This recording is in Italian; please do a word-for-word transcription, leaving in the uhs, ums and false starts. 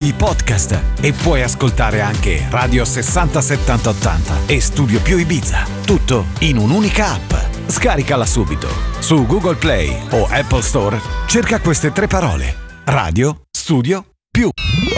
di podcast e puoi ascoltare anche Radio sessanta settanta ottanta e Studio Più Ibiza. Tutto in un'unica app. Scaricala subito. Su Google Play o Apple Store cerca queste tre parole: Radio Studio Più.